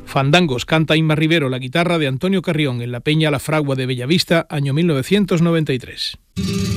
Fandangos canta Inma Rivero, la guitarra de Antonio Carrión en la Peña La Fragua de Bellavista, año 1993.